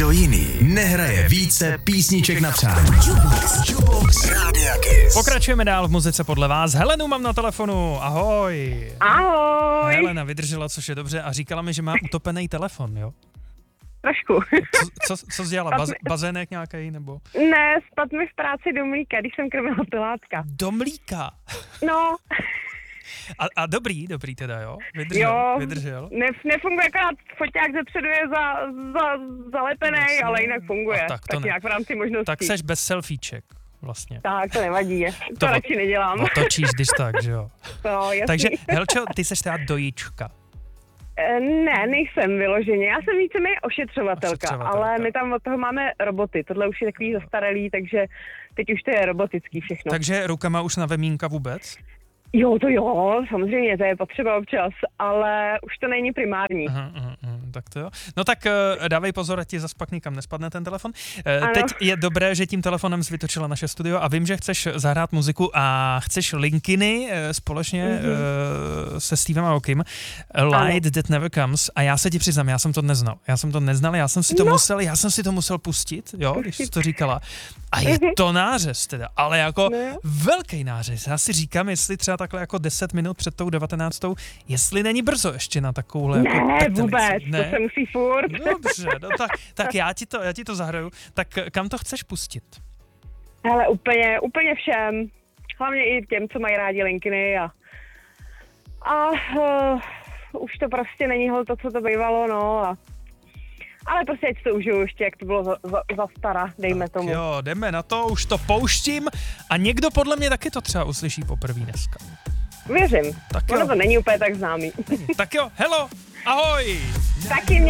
Nikdo jiný nehraje více písniček na přání. Jukebox Rádia Kiss. Pokračujeme dál v muzice podle vás. Helenu mám na telefonu. Ahoj. Ahoj. Helena vydržela, což je dobře, a říkala mi, že má utopený telefon, jo? Trošku. Co jsi dělala? Bazének nějaký nebo? Ne, spad mi v práci do mlíka, když jsem krmila telátka. Do mlíka? No. A dobrý teda, jo? Vydržel. Nefunguje, akorát foťák zepředu je zalepený, ale jinak funguje. Tak nějak v rámci možností. Tak seš bez selfieček vlastně. Tak, to nevadí. To radši nedělám. Otočíš, když tak, že jo? No, jasný. Takže, Helčo, ty seš teda dojička. Ne, nejsem vyloženě. Já jsem víceméně ošetřovatelka, ale my tam od toho máme roboty. Tohle už je takový zastaralý, takže teď už to je robotický všechno. Takže rukama už na vemínka vůbec? Jo, samozřejmě, to je potřeba občas, ale už to není primární. Tak to jo. No tak dávej pozor, ať ti zas pak nikam nespadne ten telefon. Teď je dobré, že tím telefonem jsi vytočila naše studio a vím, že chceš zahrát muziku a chceš Linkiny společně se Stevem Aokim. Light That Never Comes. A já se ti přiznám, já jsem to neznal, já jsem si to musel pustit, jo, když jsi to říkala. A je to nářez teda, ale jako velký nářez. Já si říkám, jestli třeba takhle jako 10 minut před tou 19. jestli není brzo ještě na takovouhle jako petelici. Vůbec, to se musí furt. Dobře, no tak já ti to zahraju. Tak kam to chceš pustit? Hele, úplně všem. Hlavně i těm, co mají rádi Linkiny a už to prostě není to, co to bývalo, no. Ale prostě ať to užiju ještě, jak to bylo za stara, dejme tomu. Jo, jdeme na to, už to pouštím a někdo podle mě taky to třeba uslyší poprvé dneska. Věřím, tak ono to není úplně tak známý. Tak jo, hello, ahoj! Taky